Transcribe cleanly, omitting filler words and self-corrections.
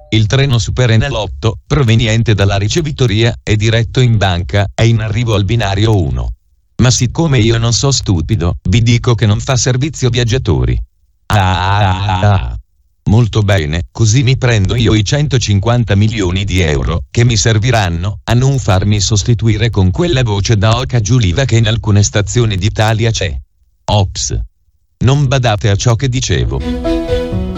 Il treno Super Enalotto, proveniente dalla ricevitoria e diretto in banca, è in arrivo al binario 1. Ma siccome io non so stupido, vi dico che non fa servizio viaggiatori. Molto bene, così mi prendo io i 150 milioni di euro, che mi serviranno, a non farmi sostituire con quella voce da oca giuliva che in alcune stazioni d'Italia c'è. Ops. Non badate a ciò che dicevo.